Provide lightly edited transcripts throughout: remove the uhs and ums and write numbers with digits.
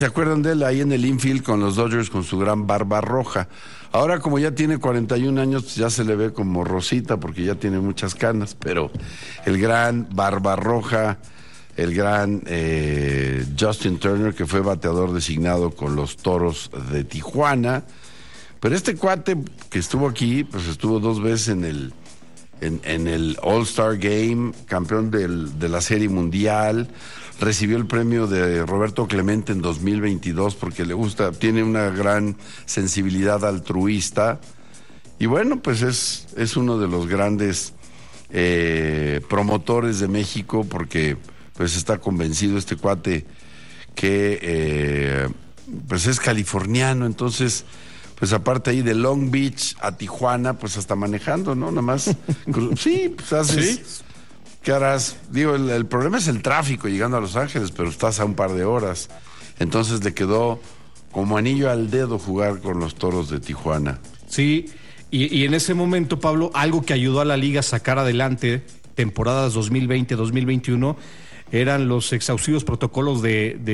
¿Se acuerdan de él ahí en el infield con los Dodgers con su gran barba roja? Ahora como ya tiene 41 años, pues ya se le ve como rosita porque ya tiene muchas canas, pero el gran barba roja, el gran Justin Turner, que fue bateador designado con los Toros de Tijuana. Pero este cuate que estuvo aquí, pues estuvo 2 veces en el All-Star Game, campeón de la Serie Mundial. Recibió el premio de Roberto Clemente en 2022 porque le gusta, tiene una gran sensibilidad altruista. Y bueno, pues es uno de los grandes promotores de México porque pues está convencido este cuate que pues es californiano, entonces pues aparte ahí de Long Beach a Tijuana, pues hasta manejando, ¿no? Nada más, sí, pues haces... ¿Sí? ¿Qué harás? Digo, el problema es el tráfico llegando a Los Ángeles, pero estás a un par de horas. Entonces le quedó como anillo al dedo jugar con los Toros de Tijuana. Sí, y en ese momento, Pablo, algo que ayudó a la liga a sacar adelante temporadas 2020-2021 eran los exhaustivos protocolos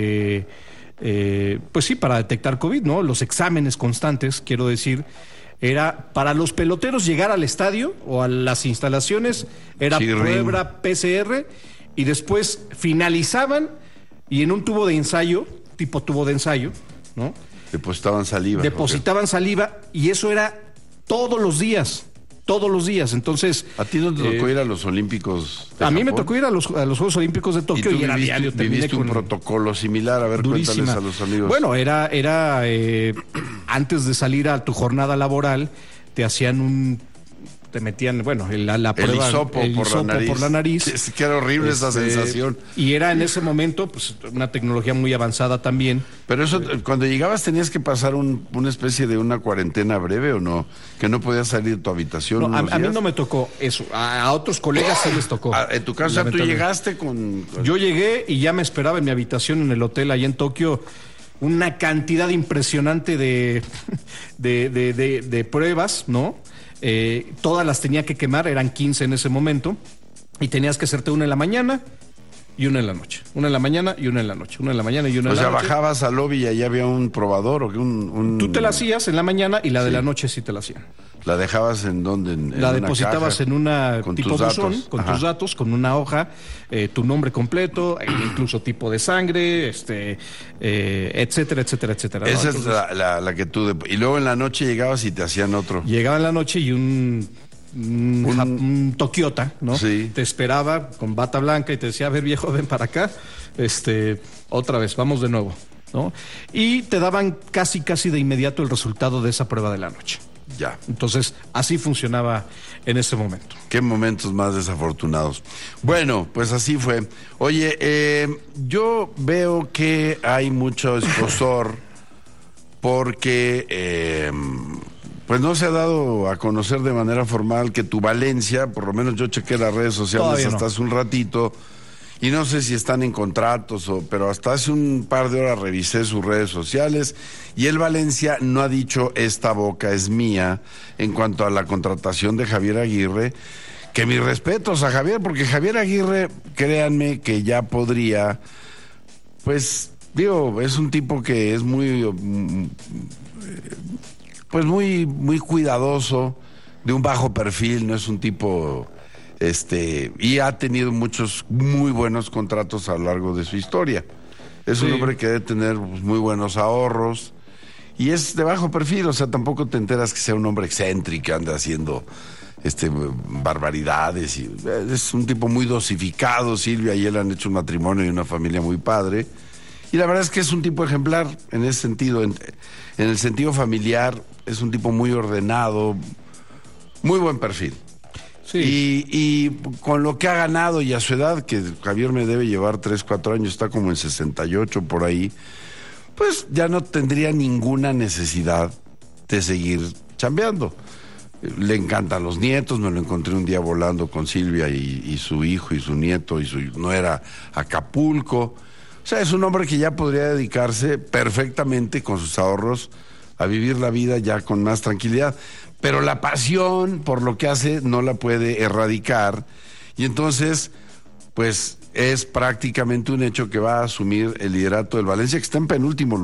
pues sí, para detectar COVID, ¿no? Los exámenes constantes, quiero decir. Era para los peloteros llegar al estadio o a las instalaciones, era prueba PCR y después finalizaban y en un tubo de ensayo, ¿no? Depositaban saliva y eso era todos los días. Entonces, ¿a ti no te tocó ir a los Olímpicos de Japón? mí me tocó ir a los Juegos Olímpicos de Tokio y era diario. ¿Viviste un protocolo similar? A ver, durísima. Cuéntales a los amigos. Bueno, era antes de salir a tu jornada laboral, te metían, bueno, la prueba, el hisopo por la nariz. Que era horrible esa sensación. Y era en ese momento, pues, una tecnología muy avanzada también. Pero eso, cuando llegabas tenías que pasar una especie de una cuarentena breve, ¿o no? Que no podías salir de tu habitación. No, a mí no me tocó eso. A otros colegas sí les tocó. En tu caso, tú llegaste con... Yo llegué y ya me esperaba en mi habitación en el hotel allá en Tokio una cantidad impresionante de pruebas, ¿no? Todas las tenía que quemar, eran 15 en ese momento, y tenías que hacerte una en la mañana y una en la noche. Una en la mañana y una en la noche. Una en la mañana y una en la noche. O sea, bajabas al lobby y allá había un probador o que Tú te la hacías en la mañana y la de la noche sí te la hacían. ¿La dejabas en dónde? La depositabas en una tipo buzón, con tus datos, con una hoja, tu nombre completo, incluso tipo de sangre, etcétera, etcétera, etcétera. Esa es la que tú... Y luego en la noche llegabas y te hacían otro. Llegaba en la noche y un Tokiota, ¿no? Sí. Te esperaba con bata blanca y te decía, a ver, viejo, ven para acá, otra vez, vamos de nuevo, ¿no? Y te daban casi de inmediato el resultado de esa prueba de la noche. Ya. Entonces, así funcionaba en ese momento. Qué momentos más desafortunados. Bueno, pues así fue. Oye, yo veo que hay mucho escozor porque pues no se ha dado a conocer de manera formal que tu Valencia, por lo menos yo chequé las redes sociales hasta hace un ratito, y no sé si están en contratos, pero hasta hace un par de horas revisé sus redes sociales y el Valencia no ha dicho esta boca es mía en cuanto a la contratación de Javier Aguirre, que mis respetos a Javier, porque Javier Aguirre, créanme que ya podría, pues, digo, es un tipo que es muy cuidadoso, de un bajo perfil, no es un tipo... y ha tenido muchos muy buenos contratos a lo largo de su historia. Es un hombre que debe tener muy buenos ahorros y es de bajo perfil, o sea, tampoco te enteras que sea un hombre excéntrico que anda haciendo barbaridades. Es un tipo muy dosificado. Silvia y él han hecho un matrimonio y una familia muy padre. Y la verdad es que es un tipo ejemplar en ese sentido. En el sentido familiar, es un tipo muy ordenado, muy buen perfil. Sí. Y con lo que ha ganado y a su edad, que Javier me debe llevar 3, 4 años, está como en 68 por ahí, pues ya no tendría ninguna necesidad de seguir chambeando. Le encantan los nietos, me lo encontré un día volando con Silvia y su hijo y su nieto y su nuera a Acapulco. O sea, es un hombre que ya podría dedicarse perfectamente con sus ahorros a vivir la vida ya con más tranquilidad. Pero la pasión por lo que hace no la puede erradicar y entonces, pues es prácticamente un hecho que va a asumir el liderato del Valencia, que está en penúltimo lugar.